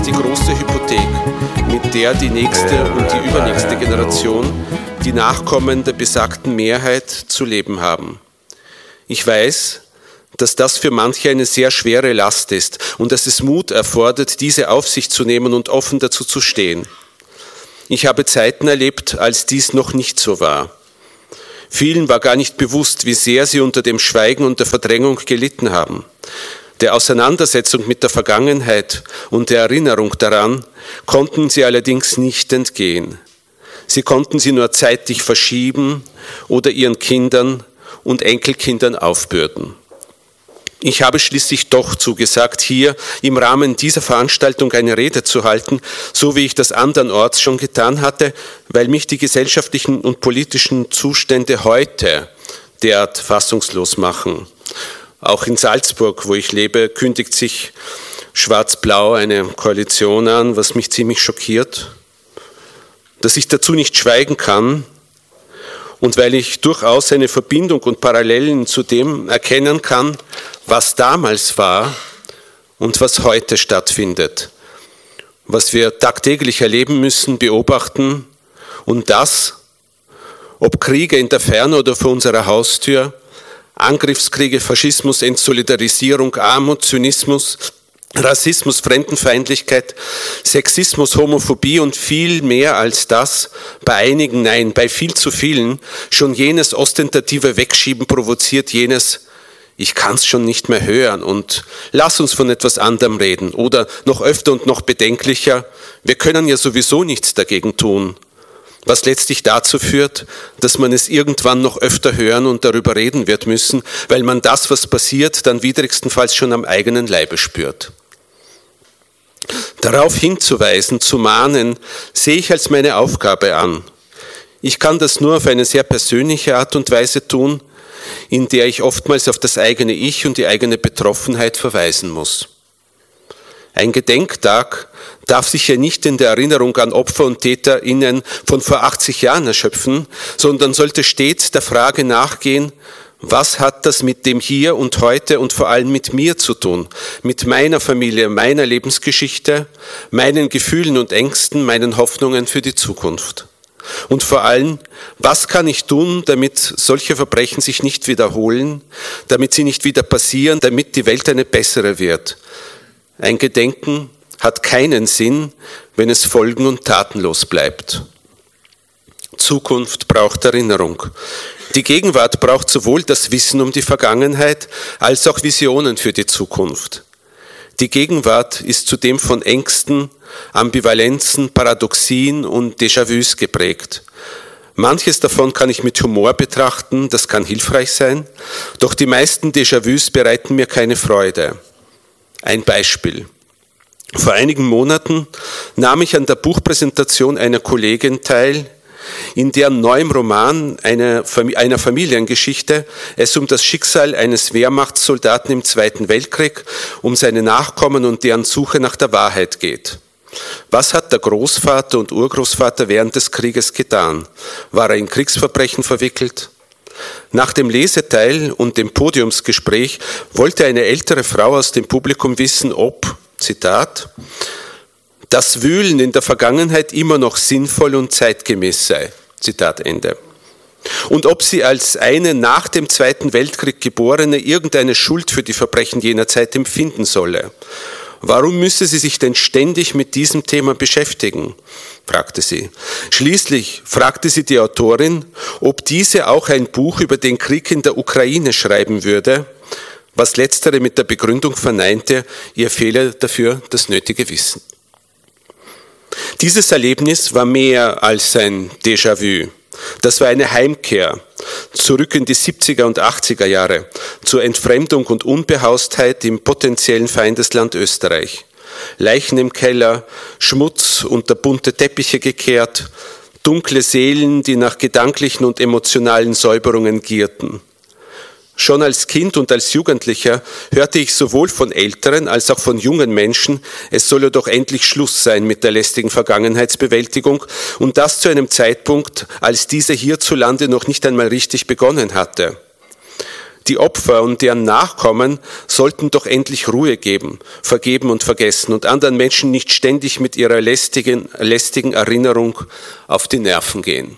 Die große Hypothek, mit der die nächste und die übernächste Generation, die Nachkommen der besagten Mehrheit, zu leben haben. Ich weiß, dass das für manche eine sehr schwere Last ist und dass es Mut erfordert, diese auf sich zu nehmen und offen dazu zu stehen. Ich habe Zeiten erlebt, als dies noch nicht so war. Vielen war gar nicht bewusst, wie sehr sie unter dem Schweigen und der Verdrängung gelitten haben. Der Auseinandersetzung mit der Vergangenheit und der Erinnerung daran konnten sie allerdings nicht entgehen. Sie konnten sie nur zeitlich verschieben oder ihren Kindern und Enkelkindern aufbürden. Ich habe schließlich doch zugesagt, hier im Rahmen dieser Veranstaltung eine Rede zu halten, so wie ich das andernorts schon getan hatte, weil mich die gesellschaftlichen und politischen Zustände heute derart fassungslos machen. Auch in Salzburg, wo ich lebe, kündigt sich Schwarz-Blau eine Koalition an, was mich ziemlich schockiert. Dass ich dazu nicht schweigen kann und weil ich durchaus eine Verbindung und Parallelen zu dem erkennen kann, was damals war und was heute stattfindet, was wir tagtäglich erleben müssen, beobachten und das, ob Kriege in der Ferne oder vor unserer Haustür, Angriffskriege, Faschismus, Entsolidarisierung, Armut, Zynismus, Rassismus, Fremdenfeindlichkeit, Sexismus, Homophobie und viel mehr als das, bei einigen, nein, bei viel zu vielen, schon jenes ostentative Wegschieben provoziert, jenes ich kann's schon nicht mehr hören und lass uns von etwas anderem reden oder noch öfter und noch bedenklicher, wir können ja sowieso nichts dagegen tun. Was letztlich dazu führt, dass man es irgendwann noch öfter hören und darüber reden wird müssen, weil man das, was passiert, dann widrigstenfalls schon am eigenen Leibe spürt. Darauf hinzuweisen, zu mahnen, sehe ich als meine Aufgabe an. Ich kann das nur auf eine sehr persönliche Art und Weise tun, in der ich oftmals auf das eigene Ich und die eigene Betroffenheit verweisen muss. Ein Gedenktag darf sich ja nicht in der Erinnerung an Opfer und TäterInnen von vor 80 Jahren erschöpfen, sondern sollte stets der Frage nachgehen, was hat das mit dem Hier und Heute und vor allem mit mir zu tun, mit meiner Familie, meiner Lebensgeschichte, meinen Gefühlen und Ängsten, meinen Hoffnungen für die Zukunft. Und vor allem, was kann ich tun, damit solche Verbrechen sich nicht wiederholen, damit sie nicht wieder passieren, damit die Welt eine bessere wird. Ein Gedenken hat keinen Sinn, wenn es folgen- und tatenlos bleibt. Zukunft braucht Erinnerung. Die Gegenwart braucht sowohl das Wissen um die Vergangenheit als auch Visionen für die Zukunft. Die Gegenwart ist zudem von Ängsten, Ambivalenzen, Paradoxien und Déjà-vus geprägt. Manches davon kann ich mit Humor betrachten, das kann hilfreich sein, doch die meisten Déjà-vus bereiten mir keine Freude. Ein Beispiel. Vor einigen Monaten nahm ich an der Buchpräsentation einer Kollegin teil, in deren neuem Roman einer Familiengeschichte es um das Schicksal eines Wehrmachtssoldaten im Zweiten Weltkrieg, um seine Nachkommen und deren Suche nach der Wahrheit geht. Was hat der Großvater und Urgroßvater während des Krieges getan? War er in Kriegsverbrechen verwickelt? Nach dem Leseteil und dem Podiumsgespräch wollte eine ältere Frau aus dem Publikum wissen, ob, Zitat, das Wühlen in der Vergangenheit immer noch sinnvoll und zeitgemäß sei. Zitat Ende. Und ob sie als eine nach dem Zweiten Weltkrieg Geborene irgendeine Schuld für die Verbrechen jener Zeit empfinden solle. Warum müsse sie sich denn ständig mit diesem Thema beschäftigen? Fragte sie. Schließlich fragte sie die Autorin, ob diese auch ein Buch über den Krieg in der Ukraine schreiben würde, was letztere mit der Begründung verneinte, ihr fehle dafür das nötige Wissen. Dieses Erlebnis war mehr als ein Déjà-vu. Das war eine Heimkehr, zurück in die 70er und 80er Jahre, zur Entfremdung und Unbehaustheit im potenziellen Feindesland Österreich. Leichen im Keller, Schmutz unter bunte Teppiche gekehrt, dunkle Seelen, die nach gedanklichen und emotionalen Säuberungen gierten. Schon als Kind und als Jugendlicher hörte ich sowohl von älteren als auch von jungen Menschen, es solle doch endlich Schluss sein mit der lästigen Vergangenheitsbewältigung und das zu einem Zeitpunkt, als diese hierzulande noch nicht einmal richtig begonnen hatte. Die Opfer und deren Nachkommen sollten doch endlich Ruhe geben, vergeben und vergessen und anderen Menschen nicht ständig mit ihrer lästigen Erinnerung auf die Nerven gehen.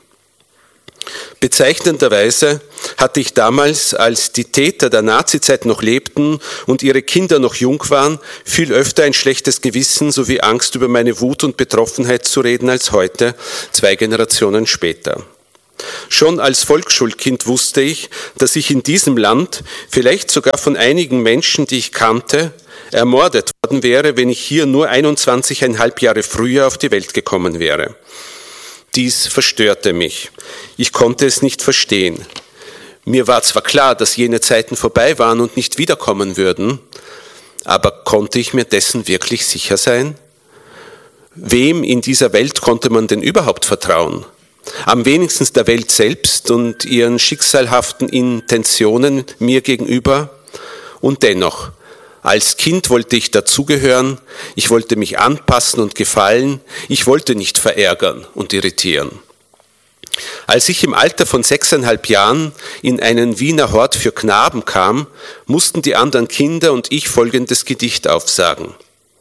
Bezeichnenderweise hatte ich damals, als die Täter der Nazizeit noch lebten und ihre Kinder noch jung waren, viel öfter ein schlechtes Gewissen sowie Angst, über meine Wut und Betroffenheit zu reden, als heute, 2 Generationen später. Schon als Volksschulkind wusste ich, dass ich in diesem Land, vielleicht sogar von einigen Menschen, die ich kannte, ermordet worden wäre, wenn ich hier nur 21,5 Jahre früher auf die Welt gekommen wäre. Dies verstörte mich. Ich konnte es nicht verstehen. Mir war zwar klar, dass jene Zeiten vorbei waren und nicht wiederkommen würden, aber konnte ich mir dessen wirklich sicher sein? Wem in dieser Welt konnte man denn überhaupt vertrauen? Am wenigsten der Welt selbst und ihren schicksalhaften Intentionen mir gegenüber. Und dennoch, als Kind wollte ich dazugehören, ich wollte mich anpassen und gefallen, ich wollte nicht verärgern und irritieren. Als ich im Alter von 6,5 Jahren in einen Wiener Hort für Knaben kam, mussten die anderen Kinder und ich folgendes Gedicht aufsagen.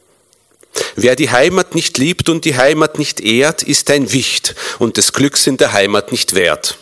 Wer die Heimat nicht liebt und die Heimat nicht ehrt, ist ein Wicht und des Glücks in der Heimat nicht wert.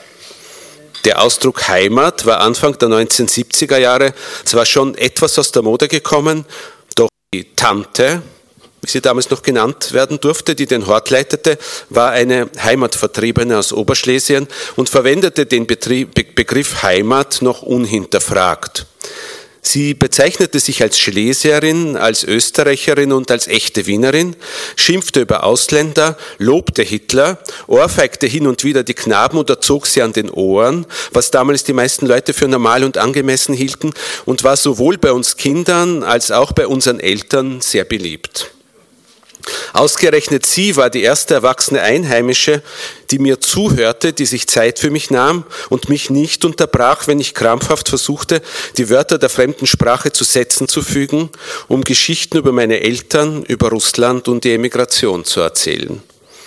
Der Ausdruck Heimat war Anfang der 1970er Jahre zwar schon etwas aus der Mode gekommen, doch die Tante, wie sie damals noch genannt werden durfte, die den Hort leitete, war eine Heimatvertriebene aus Oberschlesien und verwendete den Begriff Heimat noch unhinterfragt. Sie bezeichnete sich als Schlesierin, als Österreicherin und als echte Wienerin, schimpfte über Ausländer, lobte Hitler, ohrfeigte hin und wieder die Knaben oder zog sie an den Ohren, was damals die meisten Leute für normal und angemessen hielten, und war sowohl bei uns Kindern als auch bei unseren Eltern sehr beliebt. Ausgerechnet sie war die erste erwachsene Einheimische, die mir zuhörte, die sich Zeit für mich nahm und mich nicht unterbrach, wenn ich krampfhaft versuchte, die Wörter der fremden Sprache zu Sätzen zu fügen, um Geschichten über meine Eltern, über Russland und die Emigration zu erzählen.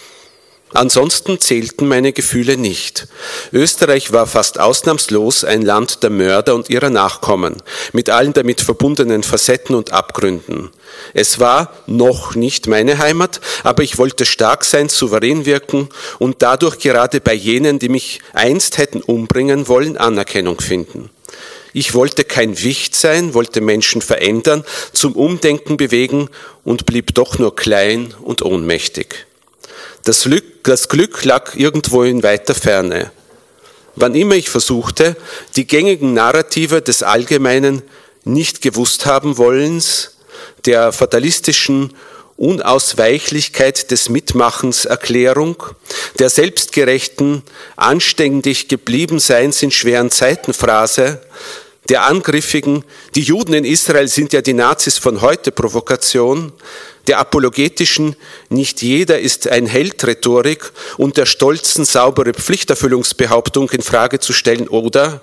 Ansonsten zählten meine Gefühle nicht. Österreich war fast ausnahmslos ein Land der Mörder und ihrer Nachkommen, mit allen damit verbundenen Facetten und Abgründen. Es war noch nicht meine Heimat, aber ich wollte stark sein, souverän wirken und dadurch gerade bei jenen, die mich einst hätten umbringen wollen, Anerkennung finden. Ich wollte kein Wicht sein, wollte Menschen verändern, zum Umdenken bewegen und blieb doch nur klein und ohnmächtig. Das Glück lag irgendwo in weiter Ferne. Wann immer ich versuchte, die gängigen Narrative des allgemeinen nicht gewusst haben wollens, der fatalistischen Unausweichlichkeit des Mitmachens Erklärung, der selbstgerechten, anständig geblieben Seins in schweren Zeiten Phrase, der angriffigen, die Juden in Israel sind ja die Nazis von heute Provokation, der apologetischen, nicht jeder ist ein Held Rhetorik und der stolzen, saubere Pflichterfüllungsbehauptung in Frage zu stellen oder,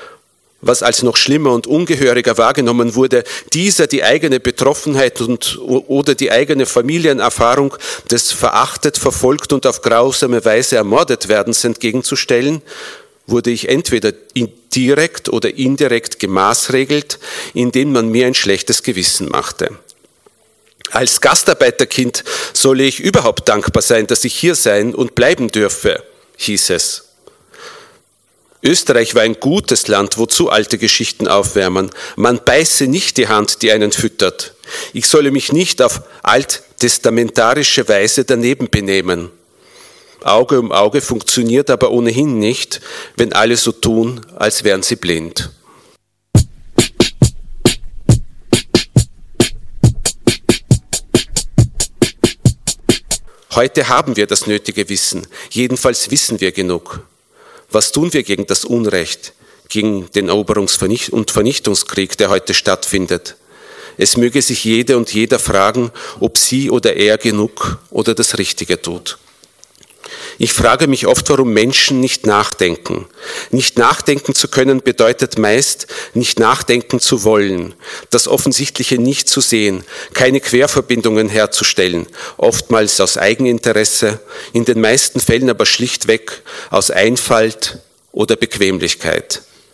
was als noch schlimmer und ungehöriger wahrgenommen wurde, dieser die eigene Betroffenheit oder die eigene Familienerfahrung des verachtet, verfolgt und auf grausame Weise ermordet werdens entgegenzustellen, wurde ich entweder direkt oder indirekt gemaßregelt, indem man mir ein schlechtes Gewissen machte. Als Gastarbeiterkind solle ich überhaupt dankbar sein, dass ich hier sein und bleiben dürfe, hieß es. Österreich war ein gutes Land, wozu alte Geschichten aufwärmen. Man beiße nicht die Hand, die einen füttert. Ich solle mich nicht auf alttestamentarische Weise daneben benehmen. Auge um Auge funktioniert aber ohnehin nicht, wenn alle so tun, als wären sie blind. Heute haben wir das nötige Wissen, jedenfalls wissen wir genug. Was tun wir gegen das Unrecht, gegen den Eroberungs- und Vernichtungskrieg, der heute stattfindet? Es möge sich jede und jeder fragen, ob sie oder er genug oder das Richtige tut. Ich frage mich oft, warum Menschen nicht nachdenken. Nicht nachdenken zu können bedeutet meist, nicht nachdenken zu wollen, das Offensichtliche nicht zu sehen, keine Querverbindungen herzustellen, oftmals aus Eigeninteresse, in den meisten Fällen aber schlichtweg aus Einfalt oder Bequemlichkeit.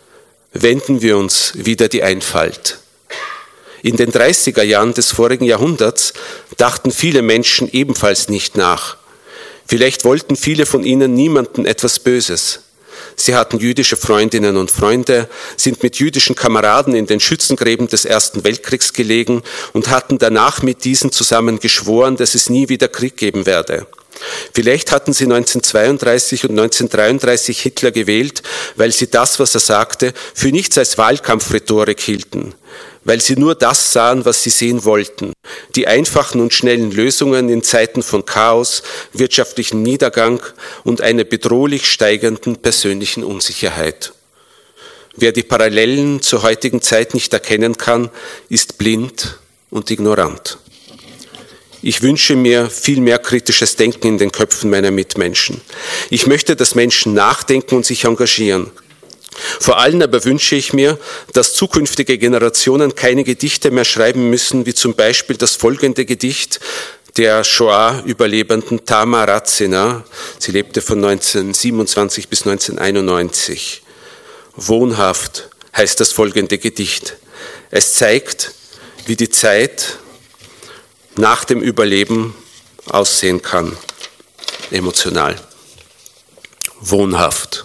wenden wir uns wieder die Einfalt. In den 30er Jahren des vorigen Jahrhunderts dachten viele Menschen ebenfalls nicht nach. Vielleicht wollten viele von ihnen niemandem etwas Böses. Sie hatten jüdische Freundinnen und Freunde, sind mit jüdischen Kameraden in den Schützengräben des Ersten Weltkriegs gelegen und hatten danach mit diesen zusammen geschworen, dass es nie wieder Krieg geben werde. Vielleicht hatten sie 1932 und 1933 Hitler gewählt, weil sie das, was er sagte, für nichts als Wahlkampfrhetorik hielten, weil sie nur das sahen, was sie sehen wollten, die einfachen und schnellen Lösungen in Zeiten von Chaos, wirtschaftlichem Niedergang und einer bedrohlich steigenden persönlichen Unsicherheit. Wer die Parallelen zur heutigen Zeit nicht erkennen kann, ist blind und ignorant. Ich wünsche mir viel mehr kritisches Denken in den Köpfen meiner Mitmenschen. Ich möchte, dass Menschen nachdenken und sich engagieren. Vor allem aber wünsche ich mir, dass zukünftige Generationen keine Gedichte mehr schreiben müssen, wie zum Beispiel das folgende Gedicht der Shoah-Überlebenden Tamar Razina. Sie lebte von 1927 bis 1991. Wohnhaft heißt das folgende Gedicht. Es zeigt, wie die Zeit nach dem Überleben aussehen kann. Emotional. Wohnhaft.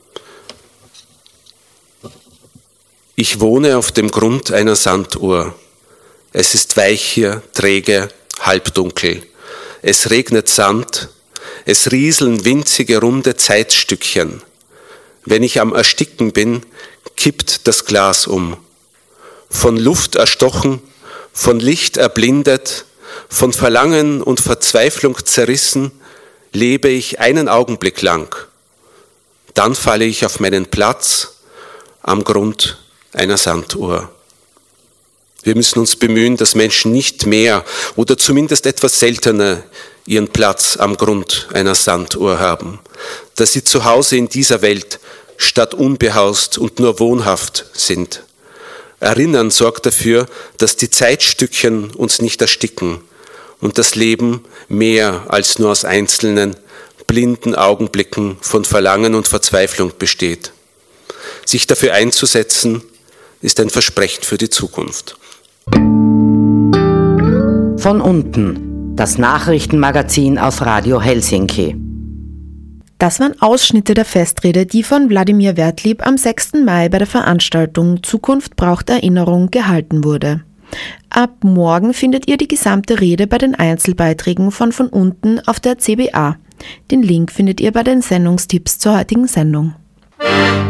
Ich wohne auf dem Grund einer Sanduhr. Es ist weich hier, träge, halbdunkel. Es regnet Sand. Es rieseln winzige, runde Zeitstückchen. Wenn ich am Ersticken bin, kippt das Glas um. Von Luft erstochen, von Licht erblindet, von Verlangen und Verzweiflung zerrissen, lebe ich einen Augenblick lang. Dann falle ich auf meinen Platz am Grund einer Sanduhr. Wir müssen uns bemühen, dass Menschen nicht mehr oder zumindest etwas seltener ihren Platz am Grund einer Sanduhr haben, dass sie zu Hause in dieser Welt statt unbehaust und nur wohnhaft sind. Erinnern sorgt dafür, dass die Zeitstückchen uns nicht ersticken und das Leben mehr als nur aus einzelnen, blinden Augenblicken von Verlangen und Verzweiflung besteht. Sich dafür einzusetzen, ist ein Versprechen für die Zukunft. Von unten, das Nachrichtenmagazin auf Radio Helsinki. Das waren Ausschnitte der Festrede, die von Wladimir Wertlieb am 6. Mai bei der Veranstaltung Zukunft braucht Erinnerung gehalten wurde. Ab morgen findet ihr die gesamte Rede bei den Einzelbeiträgen von unten auf der CBA. Den Link findet ihr bei den Sendungstipps zur heutigen Sendung.